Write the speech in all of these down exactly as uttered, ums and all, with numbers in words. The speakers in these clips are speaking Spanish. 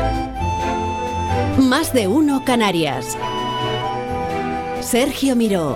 Más de uno Canarias. Sergio Miró.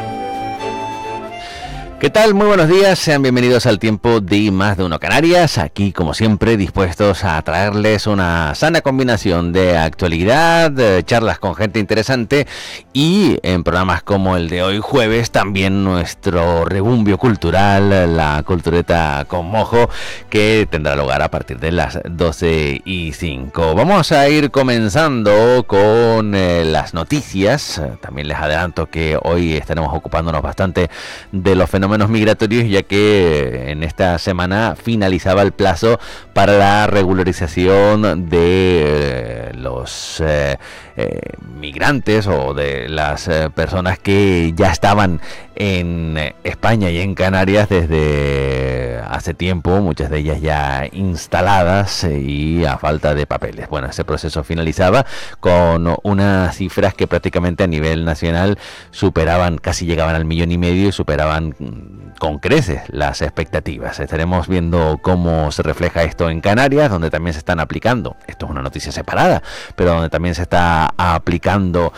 ¿Qué tal? Muy buenos días, sean bienvenidos al tiempo de Más de Uno Canarias, aquí como siempre dispuestos a traerles una sana combinación de actualidad, de charlas con gente interesante y en programas como el de hoy jueves también nuestro rebumbio cultural, la cultureta con mojo, que tendrá lugar a partir de las doce y cinco. Vamos a ir comenzando con eh, las noticias. También les adelanto que hoy estaremos ocupándonos bastante de los fenómenos fenómenos migratorios, ya que en esta semana finalizaba el plazo para la regularización de eh, los eh, eh, migrantes o de las eh, personas que ya estaban en España y en Canarias desde hace tiempo, muchas de ellas ya instaladas y a falta de papeles. Bueno, ese proceso finalizaba con unas cifras que prácticamente a nivel nacional superaban, casi llegaban al millón y medio y superaban con creces las expectativas. Estaremos viendo cómo se refleja esto en Canarias, donde también se están aplicando, esto es una noticia separada, pero donde también se está aplicando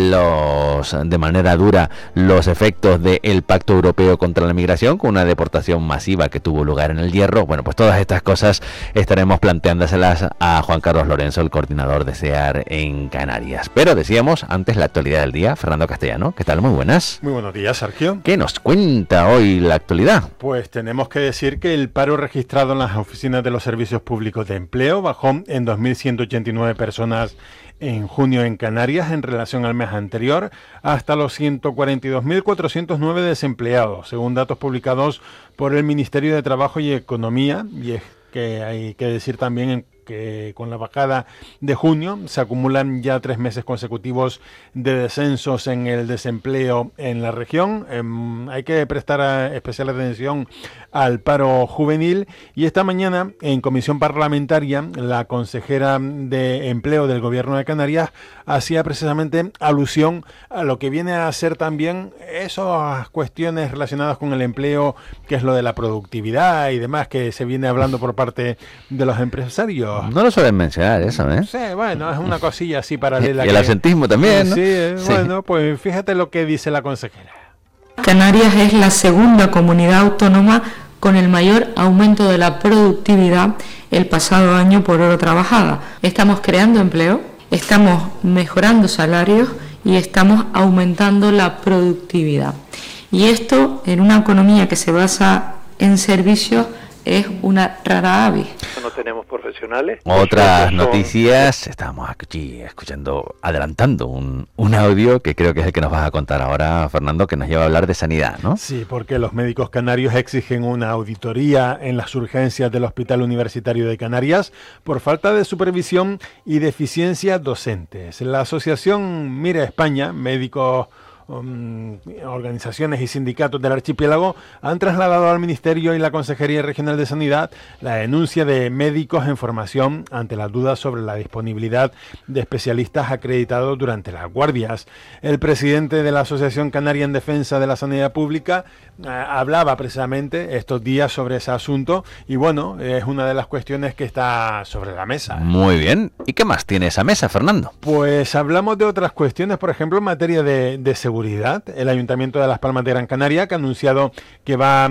los de manera dura los efectos del Pacto Europeo contra la Migración, con una deportación masiva que tuvo lugar en el Hierro. Bueno, pues todas estas cosas estaremos planteándoselas a Juan Carlos Lorenzo, el coordinador de SEAR en Canarias. Pero decíamos antes la actualidad del día. Fernando Castellano, ¿qué tal? Muy buenas. Muy buenos días, Sergio. ¿Qué nos cuenta hoy la actualidad? Pues tenemos que decir que el paro registrado en las oficinas de los servicios públicos de empleo bajó en dos mil ciento ochenta y nueve personas en junio en Canarias en relación al mes anterior, hasta los ciento cuarenta y dos mil cuatrocientos nueve desempleados, según datos publicados por el Ministerio de Trabajo y Economía. Y es que hay que decir también en que con la bajada de junio se acumulan ya tres meses consecutivos de descensos en el desempleo en la región. Eh, hay que prestar especial atención al paro juvenil, y esta mañana en comisión parlamentaria la consejera de Empleo del Gobierno de Canarias hacía precisamente alusión a lo que viene a ser también esas cuestiones relacionadas con el empleo, que es lo de la productividad y demás, que se viene hablando por parte de los empresarios. No lo suelen mencionar eso, ¿eh? Sí, bueno, es una cosilla así paralela. Y el que... asentismo también, ¿no? Sí, eh, Sí. Bueno, pues fíjate lo que dice la consejera. Canarias es la segunda comunidad autónoma con el mayor aumento de la productividad el pasado año por hora trabajada. Estamos creando empleo, estamos mejorando salarios y estamos aumentando la productividad. Y esto, en una economía que se basa en servicios, es una rara ave. No tenemos profesionales. Otras noticias, estábamos aquí escuchando, adelantando un, un audio que creo que es el que nos vas a contar ahora, Fernando, que nos lleva a hablar de sanidad, ¿no? Sí, porque los médicos canarios exigen una auditoría en las urgencias del Hospital Universitario de Canarias por falta de supervisión y deficiencias docentes. La asociación Mira España, médicos, organizaciones y sindicatos del archipiélago han trasladado al Ministerio y la Consejería Regional de Sanidad la denuncia de médicos en formación ante las dudas sobre la disponibilidad de especialistas acreditados durante las guardias. El presidente de la Asociación Canaria en Defensa de la Sanidad Pública eh, hablaba precisamente estos días sobre ese asunto y bueno, es una de las cuestiones que está sobre la mesa. Muy bien. ¿Y qué más tiene esa mesa, Fernando? Pues hablamos de otras cuestiones, por ejemplo, en materia de, de seguridad. El Ayuntamiento de Las Palmas de Gran Canaria, que ha anunciado que va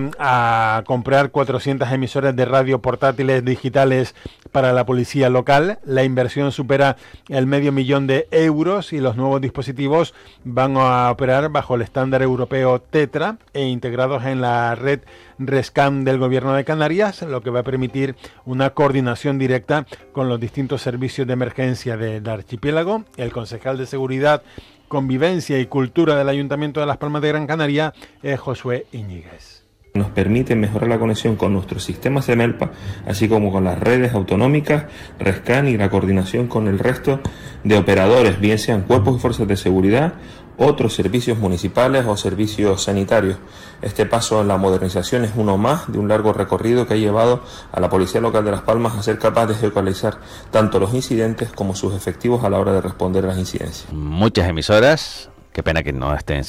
a comprar cuatrocientas emisoras de radio portátiles digitales para la policía local. La inversión supera el medio millón de euros y los nuevos dispositivos van a operar bajo el estándar europeo Tetra e integrados en la red RESCAM del Gobierno de Canarias, lo que va a permitir una coordinación directa con los distintos servicios de emergencia del archipiélago. El concejal de Seguridad, Convivencia y Cultura del Ayuntamiento de Las Palmas de Gran Canaria es Josué Iñiguez. Nos permite mejorar la conexión con nuestros sistemas de MELPA, así como con las redes autonómicas, RESCAN y la coordinación con el resto de operadores, bien sean cuerpos y fuerzas de seguridad, otros servicios municipales o servicios sanitarios. Este paso en la modernización es uno más de un largo recorrido que ha llevado a la Policía Local de Las Palmas a ser capaz de geolocalizar tanto los incidentes como sus efectivos a la hora de responder a las incidencias. Muchas emisoras, qué pena que no estén